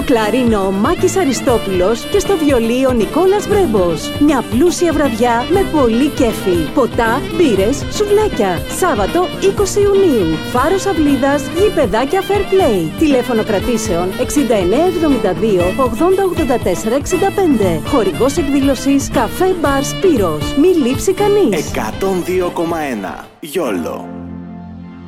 κλαρίνο Μάκης Αριστόπουλος και στο βιολί ο Νικόλας Βρέμπος. Μια πλούσια βραδιά με πολύ κέφι. Ποτά, μπύρες, σουβλάκια. Σάββατο 20 Ιουνίου. Φάρος Αυλίδας, γηπεδάκια Fair Play. Τηλέφωνο κρατήσεων 6972 8084 65. Χορηγός εκδήλωσης Καφέ Μπαρ Σπύρος. Μη λείψει κανείς. 102,1 Γιόλο.